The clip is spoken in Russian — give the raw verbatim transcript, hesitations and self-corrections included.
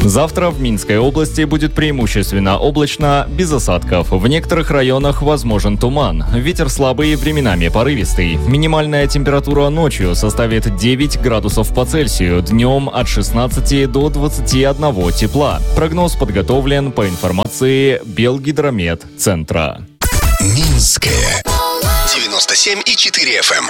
Завтра в Минской области будет преимущественно облачно, без осадков. В некоторых районах возможен туман. Ветер слабый, временами порывистый. Минимальная температура ночью составит девять градусов по Цельсию, днем от шестнадцати до двадцати одного тепла. Прогноз подготовлен по информации Белгидромет центра. Минская девяносто семь и четыре эф эм.